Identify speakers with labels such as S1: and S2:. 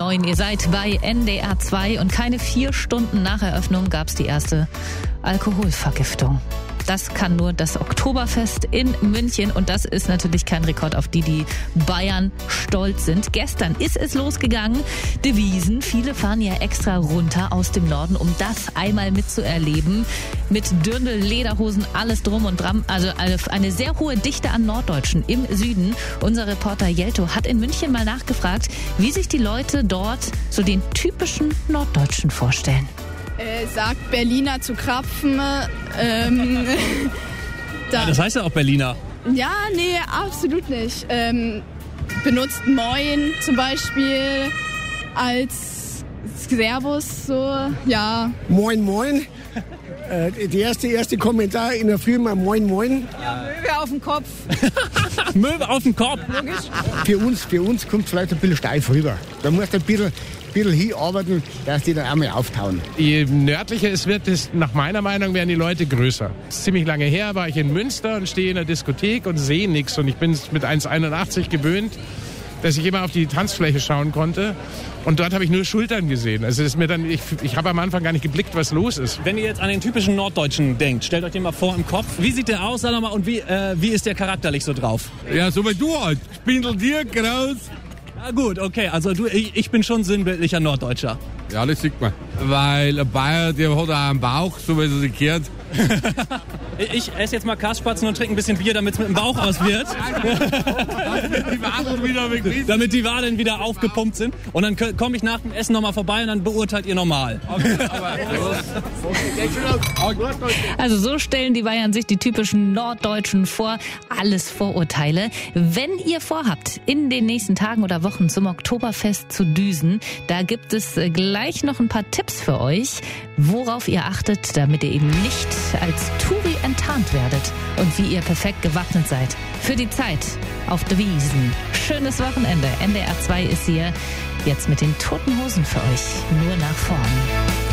S1: 9. Ihr seid bei NDR 2 und keine 4 Stunden nach Eröffnung gab es die erste Alkoholvergiftung. Das kann nur das Oktoberfest in München und das ist natürlich kein Rekord, auf die Bayern stolz sind. Gestern ist es losgegangen, Devisen. Viele fahren ja extra runter aus dem Norden, um das einmal mitzuerleben. Mit Dirndl, Lederhosen, alles drum und dran. Also eine sehr hohe Dichte an Norddeutschen im Süden. Unser Reporter Jelto hat in München mal nachgefragt, wie sich die Leute dort so den typischen Norddeutschen vorstellen.
S2: Sagt Berliner zu Krapfen.
S3: Das heißt ja auch Berliner.
S2: Ja, nee, absolut nicht. Benutzt Moin zum Beispiel als Servus, so, ja.
S4: Moin, moin. Der erste Kommentar in der Früh mal Moin, moin.
S2: Ja, Möwe auf den Kopf.
S3: Möwe auf den Kopf.
S4: Für uns kommt vielleicht ein bisschen steif rüber. Da musst du ein bisschen hinarbeiten, dass die dann einmal auftauen.
S5: Je nördlicher es wird, nach meiner Meinung werden die Leute größer. Ziemlich lange her war ich in Münster und stehe in der Diskothek und sehe nichts. Und ich bin mit 1,81 gewöhnt, dass ich immer auf die Tanzfläche schauen konnte. Und dort habe ich nur Schultern gesehen. Also ist mir dann, ich habe am Anfang gar nicht geblickt, was los ist.
S3: Wenn ihr jetzt an den typischen Norddeutschen denkt, stellt euch den mal vor im Kopf. Wie sieht der aus, sag doch mal, und wie ist der charakterlich so drauf?
S6: Ja, so wie du halt. Spindeltier, Kraus.
S3: Ah, gut, okay, also ich bin schon sinnbildlicher Norddeutscher.
S6: Ja, das sieht man. Weil ein Bayer, der hat auch einen Bauch, so wie es sich gehört.
S3: Ich esse jetzt mal Kassspatzen und trinke ein bisschen Bier, damit es mit dem Bauch aus wird. Damit die Waden wieder aufgepumpt sind. Und dann komme ich nach dem Essen nochmal vorbei und dann beurteilt ihr normal.
S1: Also so stellen die Bayern sich die typischen Norddeutschen vor. Alles Vorurteile. Wenn ihr vorhabt, in den nächsten Tagen oder Wochen zum Oktoberfest zu düsen, da gibt es gleich noch ein paar Tipps für euch, worauf ihr achtet, damit ihr eben nicht als Touri enttarnt werdet und wie ihr perfekt gewappnet seid für die Zeit auf der Wiesn. Schönes Wochenende. NDR 2 ist hier jetzt mit den Toten Hosen für euch. Nur nach vorn.